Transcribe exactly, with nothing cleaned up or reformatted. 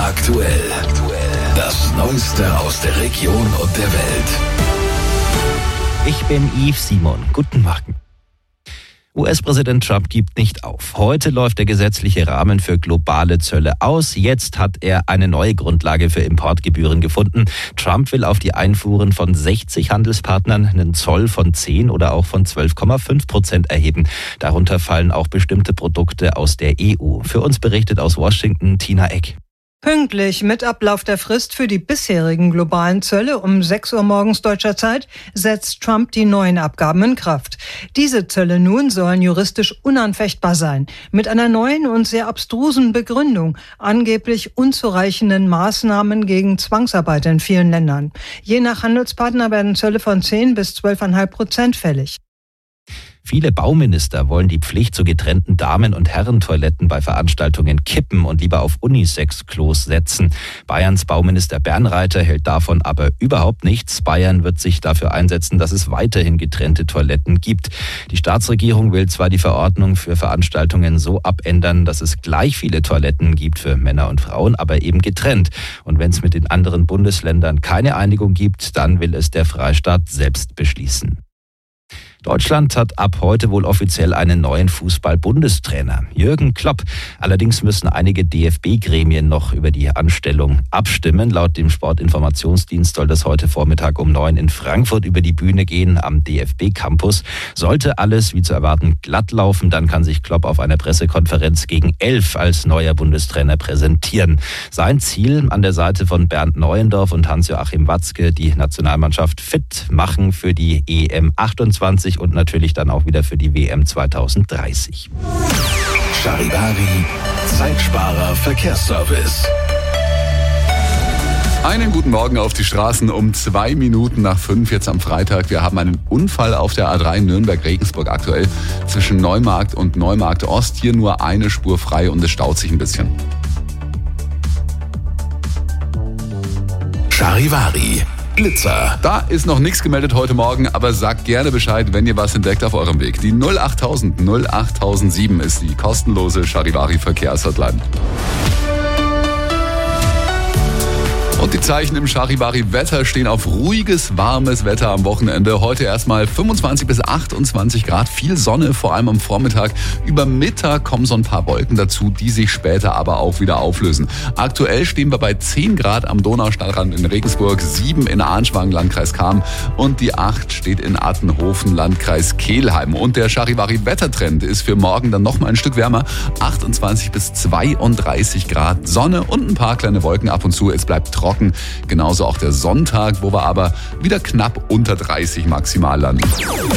aktuell. Das Neueste aus der Region und der Welt. Ich bin Yves Simon. Guten Morgen. U S-Präsident Trump gibt nicht auf. Heute läuft der gesetzliche Rahmen für globale Zölle aus. Jetzt hat er eine neue Grundlage für Importgebühren gefunden. Trump will auf die Einfuhren von sechzig Handelspartnern einen Zoll von zehn oder auch von zwölf Komma fünf Prozent erheben. Darunter fallen auch bestimmte Produkte aus der E U. Für uns berichtet aus Washington Tina Eck. Pünktlich mit Ablauf der Frist für die bisherigen globalen Zölle um sechs Uhr morgens deutscher Zeit setzt Trump die neuen Abgaben in Kraft. Diese Zölle nun sollen juristisch unanfechtbar sein, mit einer neuen und sehr abstrusen Begründung, angeblich unzureichenden Maßnahmen gegen Zwangsarbeit in vielen Ländern. Je nach Handelspartner werden Zölle von zehn bis zwölf Komma fünf Prozent fällig. Viele Bauminister wollen die Pflicht zu getrennten Damen- und Herrentoiletten bei Veranstaltungen kippen und lieber auf Unisex-Klos setzen. Bayerns Bauminister Bernreiter hält davon aber überhaupt nichts. Bayern wird sich dafür einsetzen, dass es weiterhin getrennte Toiletten gibt. Die Staatsregierung will zwar die Verordnung für Veranstaltungen so abändern, dass es gleich viele Toiletten gibt für Männer und Frauen, aber eben getrennt. Und wenn es mit den anderen Bundesländern keine Einigung gibt, dann will es der Freistaat selbst beschließen. Deutschland hat ab heute wohl offiziell einen neuen Fußball-Bundestrainer, Jürgen Klopp. Allerdings müssen einige D F B-Gremien noch über die Anstellung abstimmen. Laut dem Sportinformationsdienst soll das heute Vormittag um neun in Frankfurt über die Bühne gehen am D F B-Campus. Sollte alles, wie zu erwarten, glatt laufen, dann kann sich Klopp auf einer Pressekonferenz gegen elf als neuer Bundestrainer präsentieren. Sein Ziel, an der Seite von Bernd Neuendorf und Hans-Joachim Watzke die Nationalmannschaft fit machen für die E M achtundzwanzig und natürlich dann auch wieder für die W M zwanzig dreißig. Charivari, Zeitsparer Verkehrsservice. Einen guten Morgen auf die Straßen um zwei Minuten nach fünf jetzt am Freitag. Wir haben einen Unfall auf der A drei Nürnberg-Regensburg aktuell zwischen Neumarkt und Neumarkt Ost. Hier nur eine Spur frei und es staut sich ein bisschen. Charivari, Blitzer. Da ist noch nichts gemeldet heute Morgen, aber sagt gerne Bescheid, wenn ihr was entdeckt auf eurem Weg. Die null achttausend null achttausendsieben ist die kostenlose Charivari Verkehrshotline. Und die Zeichen im Charivari-Wetter stehen auf ruhiges, warmes Wetter am Wochenende. Heute erstmal fünfundzwanzig bis achtundzwanzig Grad, viel Sonne, vor allem am Vormittag. Über Mittag kommen so ein paar Wolken dazu, die sich später aber auch wieder auflösen. Aktuell stehen wir bei zehn Grad am Donaustadtrand in Regensburg, sieben in Arnschwang, Landkreis Cham und die acht steht in Attenhofen, Landkreis Kelheim. Und der Charivari-Wettertrend ist für morgen dann noch mal ein Stück wärmer, achtundzwanzig bis zweiunddreißig Grad, Sonne und ein paar kleine Wolken ab und zu. Es bleibt trocken. Genauso auch der Sonntag, wo wir aber wieder knapp unter dreißig maximal landen.